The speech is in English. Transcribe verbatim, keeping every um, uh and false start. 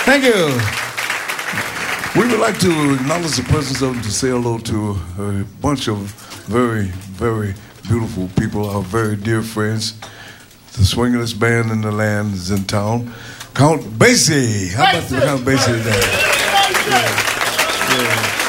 Thank you. We would like to acknowledge the presence of to say hello to a bunch of very, very beautiful people, our very dear friends. The swingerest band in the land is in town. Count Basie. How about the Count Basie today? Yeah. Yeah.